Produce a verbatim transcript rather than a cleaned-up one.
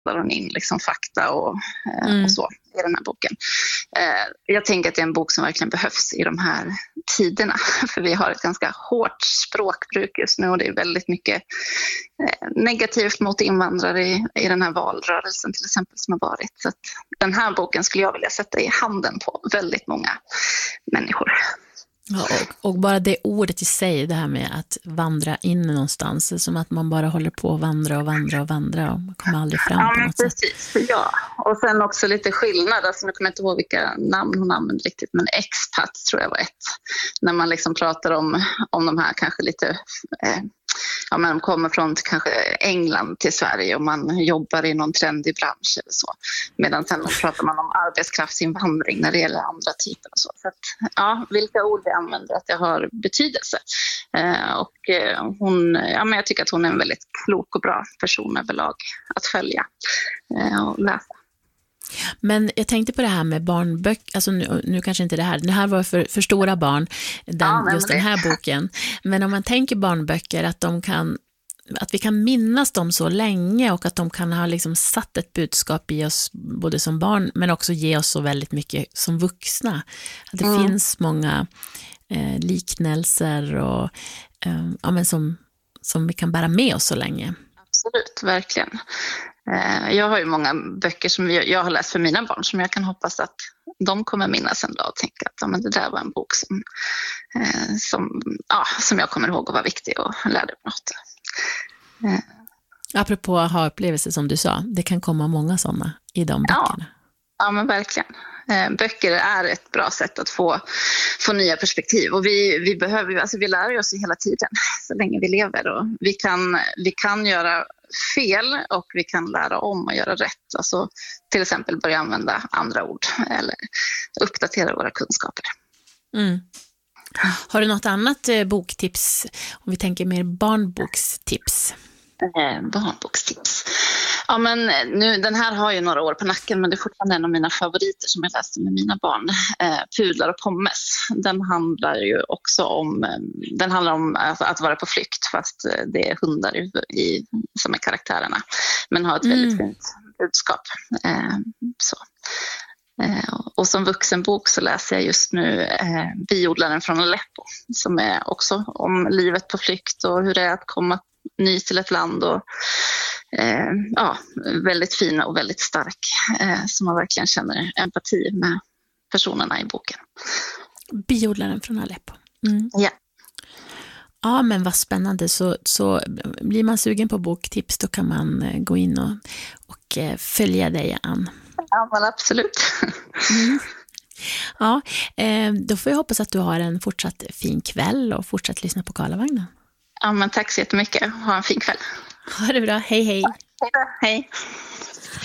hon in liksom fakta och, eh, Mm. och så i den här boken. Eh, jag tänker att det är en bok som verkligen behövs i de här tiderna, för vi har ett ganska hårt språkbruk just nu och det är väldigt mycket eh, negativt mot invandrare i, i den här valrörelsen till exempel som har varit. Så att den här boken skulle jag vilja sätta i handen på väldigt många människor. Ja, och, och bara det ordet i sig, det här med att vandra in någonstans, det är som att man bara håller på att vandra och vandra och vandra och man kommer aldrig fram Ja, på men något precis. sätt. Ja, och sen också lite skillnad, alltså nu kommer jag inte ihåg vilka namn hon använde riktigt, men expat tror jag var ett. När man liksom pratar om, om de här kanske lite, eh, ja men de kommer från kanske England till Sverige och man jobbar i någon trendig bransch eller så. Medan sen pratar man om arbetskraftsinvandring när det gäller andra typer och så. Så att, ja, vilka ord vi använder, att det har betydelse. Eh, och eh, hon, ja men jag tycker att hon är en väldigt klok och bra person överlag att följa eh, och läsa. Men jag tänkte på det här med barnböcker, alltså nu, nu kanske inte det här, det här var för, för stora barn, den, Ja, just det. den här boken. Men om man tänker barnböcker, att de kan, att vi kan minnas dem så länge och att de kan ha liksom satt ett budskap i oss både som barn men också ge oss så väldigt mycket som vuxna. Att det Mm. finns många eh, liknelser och eh, ja, men som, som vi kan bära med oss så länge. Absolut, verkligen. Jag har ju många böcker som jag har läst för mina barn som jag kan hoppas att de kommer minnas en dag och tänka att ja, men det där var en bok som, som, ja, som jag kommer ihåg och var viktig och lärde mig något. Apropå att ha upplevelser som du sa, det kan komma många sådana i de böckerna. Ja, ja men verkligen. Böcker är ett bra sätt att få, få nya perspektiv och vi, vi, behöver, alltså vi lär oss hela tiden så länge vi lever och vi kan, vi kan göra fel och vi kan lära om och göra rätt. Alltså till exempel börja använda andra ord eller uppdatera våra kunskaper. Mm. Har du något annat eh, boktips om vi tänker mer barnbokstips? Eh, barnbokstips. Ja, men nu, den här har ju några år på nacken men det är fortfarande en av mina favoriter som jag läste med mina barn. Eh, Pudlar och pommes. Den handlar ju också om, den handlar om alltså, att vara på flykt fast det är hundar i, i, som är karaktärerna. Men har ett Mm. väldigt fint budskap. Eh, så. Eh, och som vuxenbok så läser jag just nu eh, Biodlaren från Aleppo som är också om livet på flykt och hur det är att komma ny till ett land och eh, ja, väldigt fin och väldigt stark eh, som man verkligen känner empati med personerna i boken. Biodlaren från Aleppo. Mm. Ja. Ja, men vad spännande. Så, så blir man sugen på boktips då kan man eh, gå in och, och eh, följa dig, Ann. Ja, men absolut. Mm. Ja, eh, då får jag hoppas att du har en fortsatt fin kväll och fortsatt lyssna på Karlavagnen. Ja, men tack så jättemycket. Ha en fin kväll. Ha det bra. Hej, hej. Hej då. Hej.